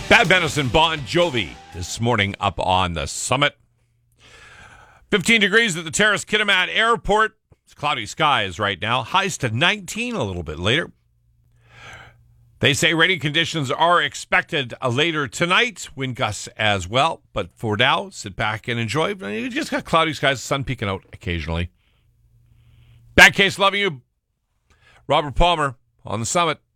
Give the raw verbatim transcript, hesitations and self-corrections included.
Bad Medicine Bon Jovi this morning up on the summit. fifteen degrees at the Terrace Kitimat Airport. It's cloudy skies right now. Highs to nineteen a little bit later. They say rainy conditions are expected later tonight. Wind gusts as well. But for now, sit back and enjoy. You just got cloudy skies, sun peeking out occasionally. Bad Case loving you. Robert Palmer on the summit.